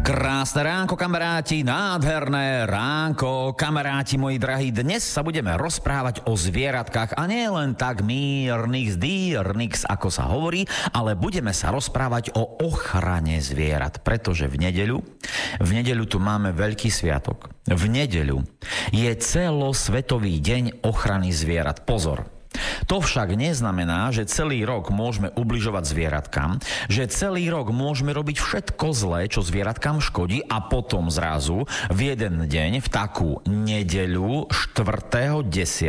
Krásne ránko, kamaráti, nádherné ránko, kamaráti moji drahí. Dnes sa budeme rozprávať o zvieratkách a nie len tak mírnych, dýrnix, ako sa hovorí, ale budeme sa rozprávať o ochrane zvierat, pretože v nedeľu tu máme veľký sviatok. V nedeľu je celosvetový deň ochrany zvierat. Pozor. To však neznamená, že celý rok môžeme ubližovať zvieratkám, že celý rok môžeme robiť všetko zlé, čo zvieratkám škodí a potom zrazu v jeden deň, v takú nedeľu 4.10.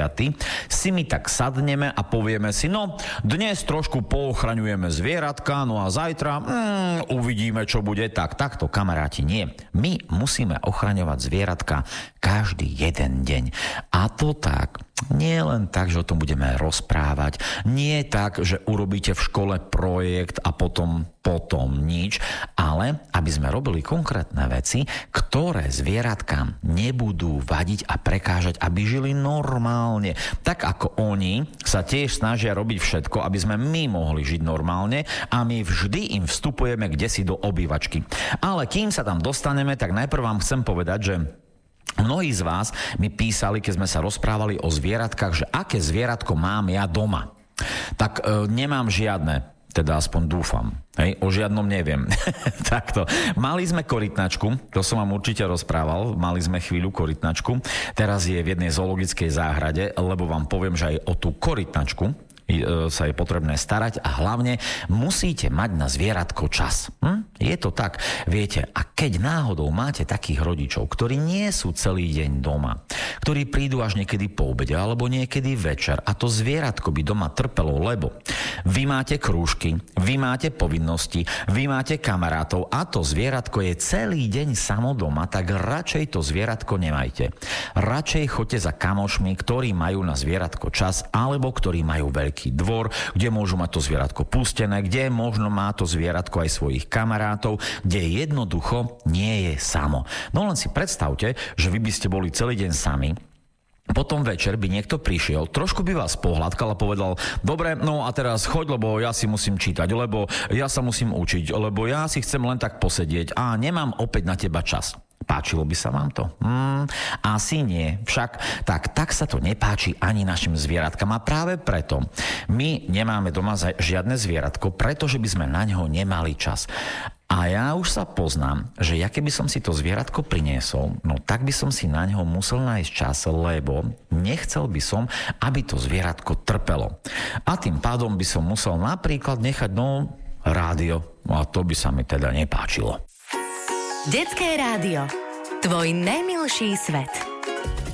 si my tak sadneme a povieme si, no dnes trošku poochraňujeme zvieratka, no a zajtra uvidíme, čo bude. Takto, kamaráti, nie. My musíme ochraňovať zvieratka každý jeden deň. A to tak. Nie len tak, že o tom budeme rozprávať, nie tak, že urobíte v škole projekt a potom nič, ale aby sme robili konkrétne veci, ktoré zvieratkám nebudú vadiť a prekážať, aby žili normálne. Tak ako oni sa tiež snažia robiť všetko, aby sme my mohli žiť normálne a my vždy im vstupujeme kdesi do obývačky. Ale kým sa tam dostaneme, tak najprv vám chcem povedať, že mnohí z vás mi písali, keď sme sa rozprávali o zvieratkách, že aké zvieratko mám ja doma. Tak nemám žiadne, teda aspoň dúfam. Hej, o žiadnom neviem. Takto. Mali sme korytnačku, to som vám určite rozprával, mali sme chvíľu korytnačku, teraz je v jednej zoologickej záhrade, lebo vám poviem, že aj o tú korytnačku sa je potrebné starať a hlavne musíte mať na zvieratko čas. Je to tak, viete, a keď náhodou máte takých rodičov, ktorí nie sú celý deň doma, ktorí prídu až niekedy po obede alebo niekedy večer a to zvieratko by doma trpelo, lebo vy máte krúžky, vy máte povinnosti, vy máte kamarátov a to zvieratko je celý deň samo doma, tak radšej to zvieratko nemajte. Radšej choďte za kamošmi, ktorí majú na zvieratko čas alebo ktorí majú veľký dvor, kde môžu mať to zvieratko pustené, kde možno má to zvieratko aj svojich kamarátov, kde jednoducho nie je samo. No len si predstavte, že vy by ste boli celý deň sami, potom večer by niekto prišiel, trošku by vás pohľadkal a povedal, dobre, no a teraz choď, lebo ja si musím čítať, lebo ja sa musím učiť, lebo ja si chcem len tak posedieť a nemám opäť na teba čas. Páčilo by sa vám to? Asi nie. Však tak sa to nepáči ani našim zvieratkám a práve preto my nemáme doma žiadne zvieratko, pretože by sme na ňo nemali čas. A ja už sa poznám, že ja keby som si to zvieratko priniesol, no tak by som si na ňo musel nájsť čas, lebo nechcel by som, aby to zvieratko trpelo. A tým pádom by som musel napríklad nechať rádio. A to by sa mi teda nepáčilo. Detské rádio. Tvoj najmilší svet.